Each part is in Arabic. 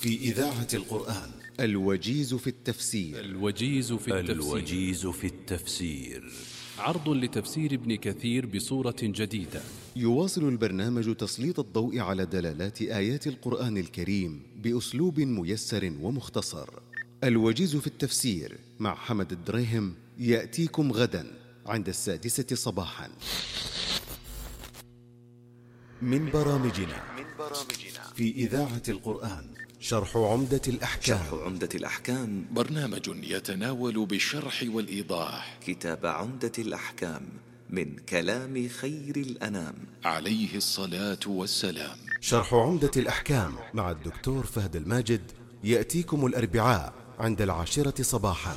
في إذاعة القرآن. الوجيز في التفسير. الوجيز في التفسير عرض لتفسير ابن كثير بصورة جديدة. يواصل البرنامج تسليط الضوء على دلالات آيات القرآن الكريم بأسلوب ميسر ومختصر. الوجيز في التفسير مع حمد الدريهم يأتيكم غدا عند 6:00 صباحا. من برامجنا في إذاعة القرآن شرح عمدة الأحكام. برنامج يتناول بالشرح والإيضاح كتاب عمدة الأحكام من كلام خير الأنام عليه الصلاة والسلام. شرح عمدة الأحكام مع الدكتور فهد الماجد يأتيكم الأربعاء عند 10:00 صباحا.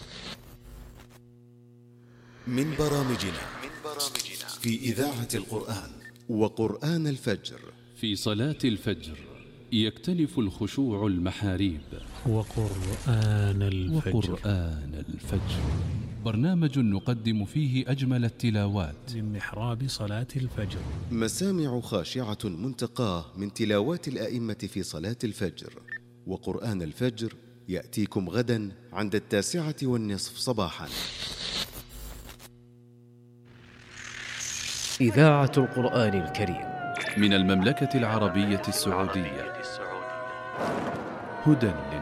من برامجنا في إذاعة القرآن وقرآن الفجر. في صلاة الفجر يكتنف الخشوع المحاريب. وقرآن الفجر برنامج نقدم فيه أجمل التلاوات من محراب صلاة الفجر. مسامع خاشعة منتقاه من تلاوات الأئمة في صلاة الفجر. وقرآن الفجر يأتيكم غدا عند 9:30 صباحا. إذاعة القرآن الكريم من المملكة العربية السعودية. هدى